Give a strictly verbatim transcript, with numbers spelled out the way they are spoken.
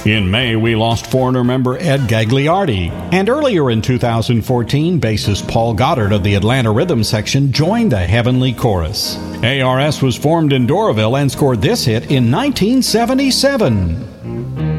In May, we lost Foreigner member Ed Gagliardi. And earlier in two thousand fourteen, bassist Paul Goddard of the Atlanta Rhythm Section joined the Heavenly Chorus. A R S was formed in Doraville and scored this hit in nineteen seventy-seven.